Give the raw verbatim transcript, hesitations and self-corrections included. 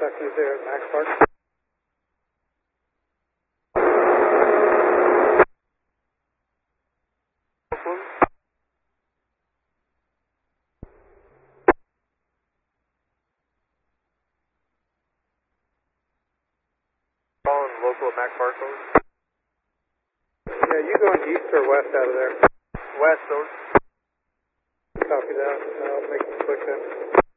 Tucky's there at Max Park. Calling local at Mac Park, over. Yeah, you going east or west out of there? West, over. Copy that. I'll make the switch in.